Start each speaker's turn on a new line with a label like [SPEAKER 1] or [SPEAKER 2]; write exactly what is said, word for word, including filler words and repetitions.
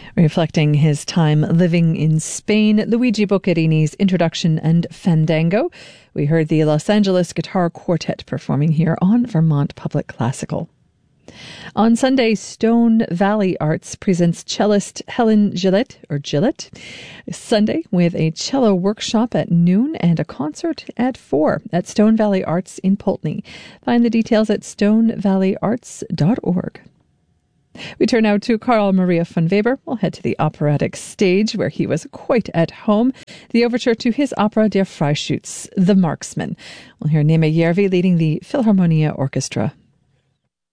[SPEAKER 1] Reflecting his time living in Spain, Luigi Boccherini's Introduction and Fandango. We heard the Los Angeles Guitar Quartet performing here on Vermont Public Classical. On Sunday, Stone Valley Arts presents cellist Helen Gillette, or Gillette, Sunday with a cello workshop at noon and a concert at four at Stone Valley Arts in Poultney. Find the details at stone valley arts dot org. We turn now to Carl Maria von Weber. We'll head to the operatic stage where he was quite at home. The overture to his opera Der Freischütz, The Marksman. We'll hear Neme Järvi leading the Philharmonia Orchestra.